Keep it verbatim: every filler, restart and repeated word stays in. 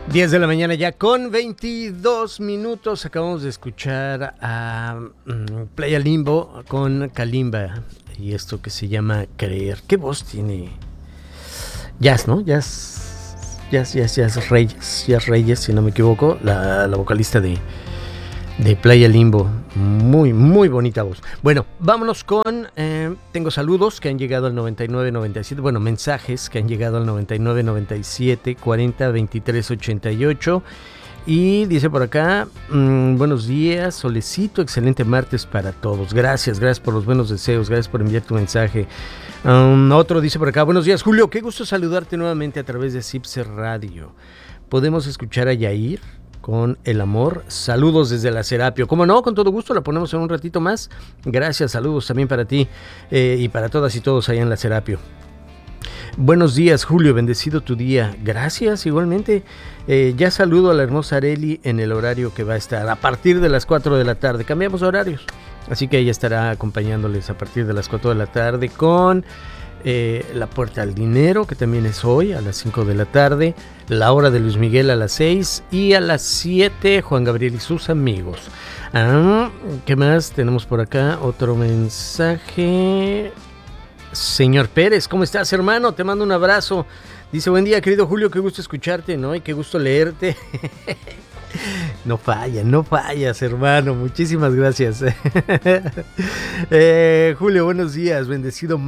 diez de la mañana ya con veintidós minutos. Acabamos de escuchar a um, Playa Limbo con Kalimba y esto que se llama Creer. ¿Qué voz tiene? Jazz, ¿no? Jazz, Jazz, Jazz, Jazz Reyes, Jazz Reyes, si no me equivoco, la, la vocalista de, de Playa Limbo. Muy, muy bonita voz. Bueno, vámonos con... Eh, tengo saludos que han llegado al noventa y nueve noventa y siete. Bueno, mensajes que han llegado al noventa y nueve noventa y siete cuarenta veintitrés ochenta y ocho. Y dice por acá, mmm, buenos días, Solecito, excelente martes para todos. Gracias, gracias por los buenos deseos, gracias por enviar tu mensaje. Um, otro dice por acá, buenos días, Julio, qué gusto saludarte nuevamente a través de Cipse Radio. ¿Podemos escuchar a Yair con El Amor? Saludos desde la Serapio. ¿Cómo no? Con todo gusto, la ponemos en un ratito más. Gracias, saludos también para ti eh, y para todas y todos allá en la Serapio. Buenos días, Julio, bendecido tu día. Gracias, igualmente. Eh, ya saludo a la hermosa Areli en el horario que va a estar a partir de las cuatro de la tarde. Cambiamos horarios, así que ella estará acompañándoles a partir de las cuatro de la tarde con eh, La Puerta al Dinero, que también es hoy a las cinco de la tarde, La Hora de Luis Miguel a las seis y a las siete Juan Gabriel y sus amigos. Ah, ¿qué más tenemos por acá? Otro mensaje... Señor Pérez, ¿cómo estás, hermano? Te mando un abrazo. Dice, buen día, querido Julio, qué gusto escucharte, ¿no? Y qué gusto leerte. No fallas, no fallas, hermano. Muchísimas gracias. eh, Julio, buenos días, bendecido.